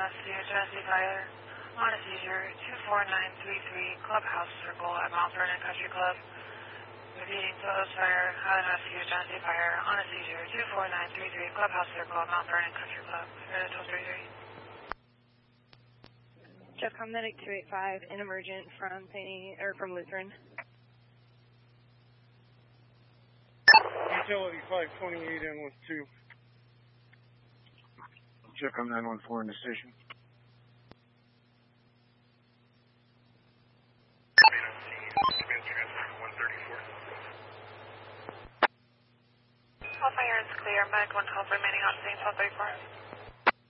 Genesee Fire on a seizure 24933 Clubhouse Circle at Mount Vernon Country Club. Repeating Photos Fire, Highland Rescue Genesee Fire on a seizure 24933 Clubhouse Circle at Mount Vernon Country Club. Air 1233. Jeffcom Medic 285 in emergent from from Lutheran. Utility 528 in with 2. Jeffcom 914 in the station. All fire is clear. Medic 112 remaining on scene 1234.